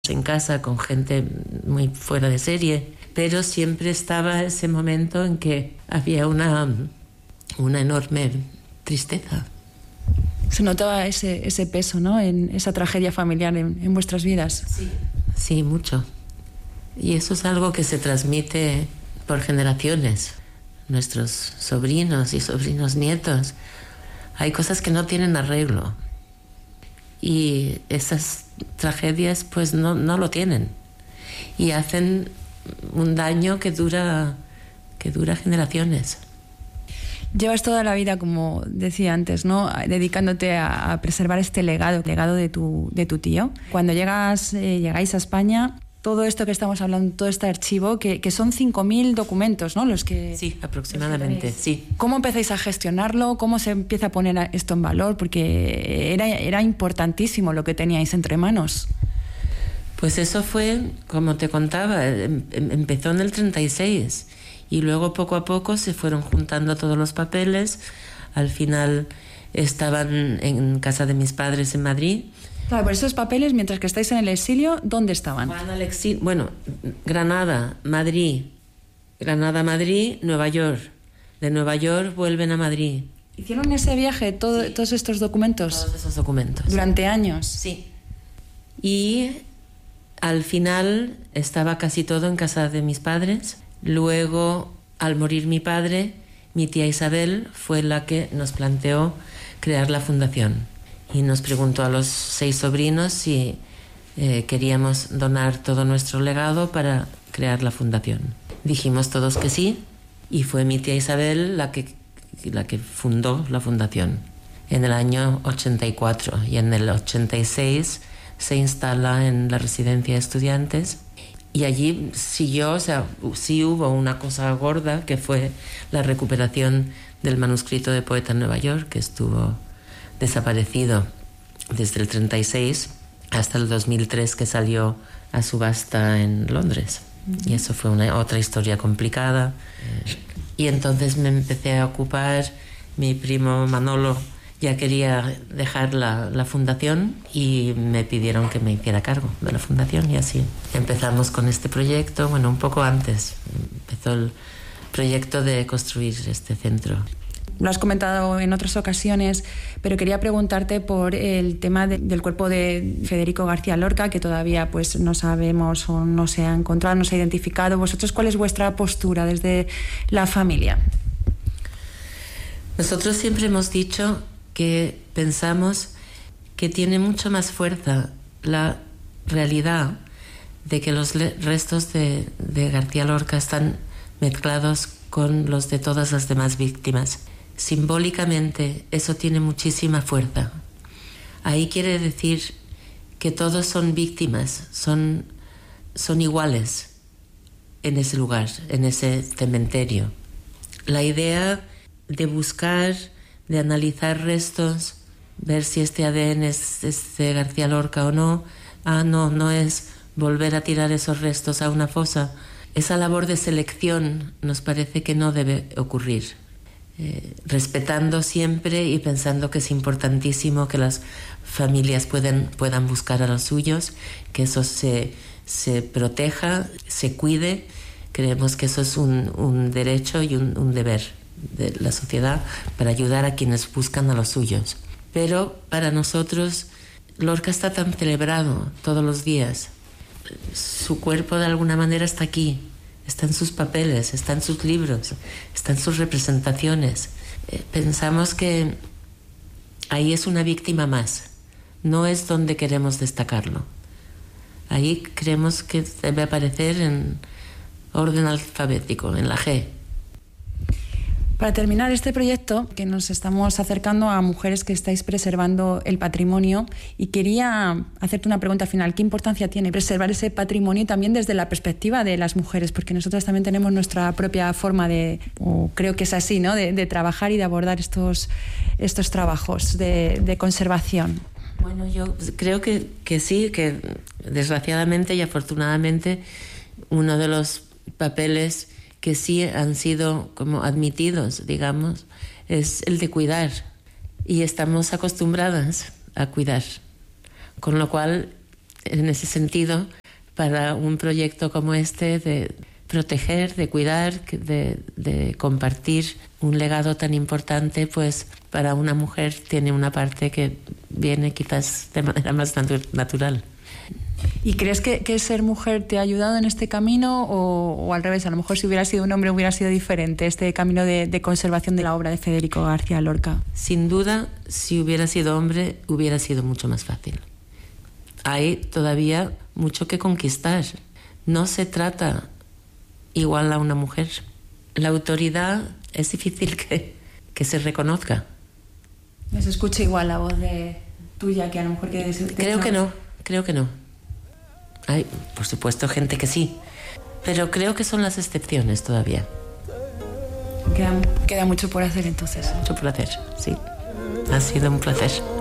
en casa con gente muy fuera de serie, pero siempre estaba ese momento en que había una enorme tristeza. Se notaba ese peso, ¿no?, en esa tragedia familiar en vuestras vidas. Sí, mucho. Y eso es algo que se transmite por generaciones. Nuestros sobrinos y sobrinos nietos. Hay cosas que no tienen arreglo. Y esas tragedias pues no lo tienen. Y hacen un daño que dura generaciones. Llevas toda la vida, como decía antes, ¿no?, dedicándote a preservar este legado de tu tío. Cuando llegáis a España, todo esto que estamos hablando, todo este archivo, que son 5.000 documentos, ¿no?, los que... Sí, aproximadamente, sí. ¿Cómo empezáis a gestionarlo? ¿Cómo se empieza a poner esto en valor? Porque era importantísimo lo que teníais entre manos. Pues eso fue, como te contaba, empezó en el 36 y luego poco a poco se fueron juntando todos los papeles. Al final estaban en casa de mis padres en Madrid. Claro, pero esos papeles, mientras que estáis en el exilio, ¿dónde estaban? Bueno, Granada, Madrid, Nueva York. De Nueva York vuelven a Madrid. ¿Hicieron ese viaje, todos estos documentos? Todos esos documentos. ¿Durante años? Sí. Y al final estaba casi todo en casa de mis padres. Luego, al morir mi padre, mi tía Isabel fue la que nos planteó crear la fundación. Y nos preguntó a los 6 sobrinos si queríamos donar todo nuestro legado para crear la fundación. Dijimos todos que sí, y fue mi tía Isabel la que fundó la fundación en el año 84, y en el 86 se instala en la residencia de estudiantes, y allí siguió, o sea, sí hubo una cosa gorda, que fue la recuperación del manuscrito de Poeta en Nueva York, que estuvo desaparecido desde el 36 hasta el 2003, que salió a subasta en Londres. Y eso fue otra historia complicada. Y entonces me empecé a ocupar. Mi primo Manolo ya quería dejar la fundación y me pidieron que me hiciera cargo de la fundación, y así empezamos con este proyecto. Bueno, un poco antes empezó el proyecto de construir este centro. Lo has comentado en otras ocasiones, pero quería preguntarte por el tema del cuerpo de Federico García Lorca, que todavía pues no sabemos o no se ha encontrado, no se ha identificado. ¿Vosotros cuál es vuestra postura desde la familia? Nosotros siempre hemos dicho que pensamos que tiene mucho más fuerza la realidad de que los restos de García Lorca están mezclados con los de todas las demás víctimas. Simbólicamente eso tiene muchísima fuerza. Ahí quiere decir que todos son víctimas, son iguales en ese lugar, en ese cementerio. La idea de buscar, de analizar restos, ver si este ADN es de García Lorca o no. No es volver a tirar esos restos a una fosa. Esa labor de selección nos parece que no debe ocurrir. Respetando siempre y pensando que es importantísimo que las familias puedan buscar a los suyos, que eso se proteja, se cuide. Creemos que eso es un derecho y un deber de la sociedad para ayudar a quienes buscan a los suyos. Pero para nosotros Lorca está tan celebrado todos los días. Su cuerpo de alguna manera está aquí. Está en sus papeles, está en sus libros, está en sus representaciones. Pensamos que ahí es una víctima más. No es donde queremos destacarlo. Ahí creemos que debe aparecer en orden alfabético, en la G. Para terminar este proyecto, que nos estamos acercando a mujeres que estáis preservando el patrimonio, y quería hacerte una pregunta final. ¿Qué importancia tiene preservar ese patrimonio también desde la perspectiva de las mujeres? Porque nosotras también tenemos nuestra propia forma o creo que es así, ¿no?, de trabajar y de abordar estos trabajos de conservación. Bueno, yo creo que sí, que desgraciadamente y afortunadamente uno de los papeles que sí han sido como admitidos, digamos, es el de cuidar. Y estamos acostumbradas a cuidar. Con lo cual en ese sentido, para un proyecto como este de proteger, de cuidar, de compartir un legado tan importante, pues para una mujer tiene una parte que viene quizás de manera más natural. ¿Y crees que ser mujer te ha ayudado en este camino o al revés? A lo mejor si hubiera sido un hombre hubiera sido diferente este camino de conservación de la obra de Federico García Lorca. Sin duda, si hubiera sido hombre, hubiera sido mucho más fácil. Hay todavía mucho que conquistar. No se trata igual a una mujer. La autoridad es difícil que se reconozca. ¿No se escucha igual la voz tuya que a lo mejor que Creo que no. Hay, por supuesto, gente que sí, pero creo que son las excepciones todavía. Queda mucho por hacer entonces. Mucho por hacer, sí. Ha sido un placer.